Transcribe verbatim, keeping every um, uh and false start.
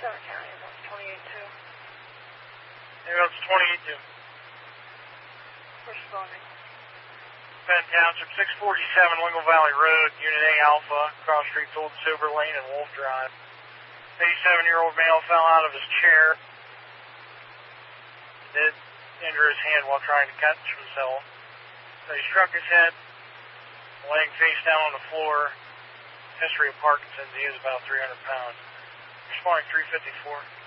Center County, ambulance twenty-eight two. Ambulance twenty-eight two. Responding. Penn Township, six forty-seven Lingle Valley Road, Unit A Alpha, cross streets Old Silver Lane and Wolf Drive. eighty-seven-year-old male fell out of his chair. Did injure his hand while trying to catch himself. So he struck his head, laying face down on the floor. History of Parkinson's. He is about three hundred pounds. Responding three fifty-four.